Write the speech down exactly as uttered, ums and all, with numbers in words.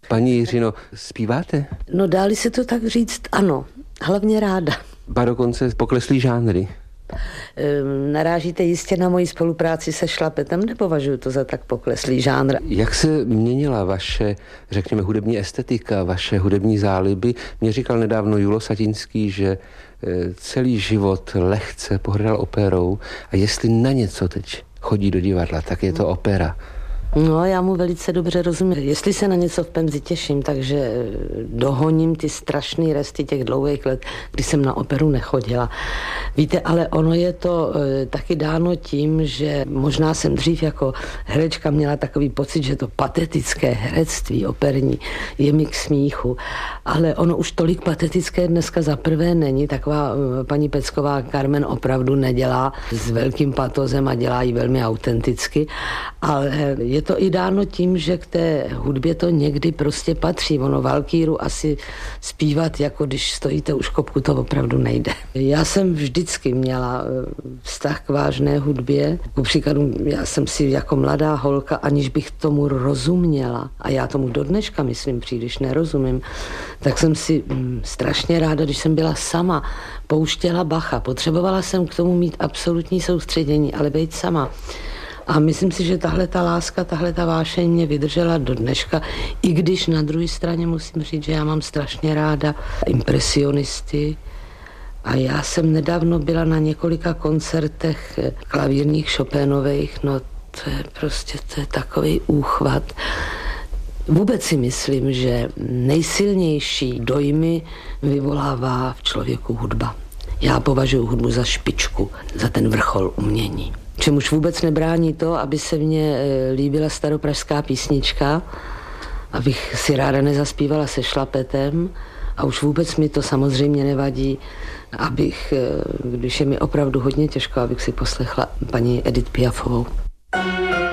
Paní Jiřino, zpíváte? No dá-li se to tak říct, ano. Hlavně ráda. Ba dokonce pokleslý žánry. Narážíte jistě na moji spolupráci se Šlapetem, nepovažuji to za tak pokleslý žánr. Jak se měnila vaše, řekněme, hudební estetika, vaše hudební záliby? Mě říkal nedávno Julo Satinský, že celý život lehce pohrdal operou a jestli na něco teď chodí do divadla, tak je to opera. No, já mu velice dobře rozumím. Jestli se na něco v penzi těším, takže dohoním ty strašný resty těch dlouhých let, kdy jsem na operu nechodila. Víte, ale ono je to e, taky dáno tím, že možná jsem dřív jako herečka měla takový pocit, že to patetické herectví operní je mi k smíchu, ale ono už tolik patetické dneska za prvé není. Taková e, paní Pecková Carmen opravdu nedělá s velkým patozem a dělá ji velmi autenticky, ale je Je to i dáno tím, že k té hudbě to někdy prostě patří. Ono Valkýru asi zpívat, jako když stojíte u škopku, to opravdu nejde. Já jsem vždycky měla vztah k vážné hudbě. Ku příkladu, já jsem si jako mladá holka, aniž bych tomu rozuměla, a já tomu do dneška, myslím, příliš nerozumím, tak jsem si hm, strašně ráda, když jsem byla sama, pouštěla Bacha. Potřebovala jsem k tomu mít absolutní soustředění, ale být sama. A myslím si, že tahle ta láska, tahle ta vášeň mě vydržela do dneška, i když na druhé straně musím říct, že já mám strašně ráda impresionisty. A já jsem nedávno byla na několika koncertech klavírních Chopinových, no to je prostě, to je takový úchvat. Vůbec si myslím, že nejsilnější dojmy vyvolává v člověku hudba. Já považuji hudbu za špičku, za ten vrchol umění. Čemuž vůbec nebrání to, aby se mně líbila staropražská písnička, abych si ráda nezaspívala se Šlapetem, a už vůbec mi to samozřejmě nevadí, abych, když je mi opravdu hodně těžko, abych si poslechla paní Edith Piafovou.